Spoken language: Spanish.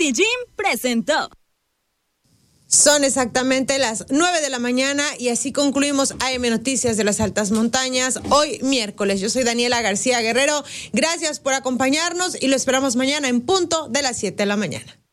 Medellín presentó. Son exactamente las 9 de la mañana y así concluimos AM Noticias de las Altas Montañas, hoy miércoles. Yo soy Daniela García Guerrero, gracias por acompañarnos y lo esperamos mañana en punto de las 7 de la mañana.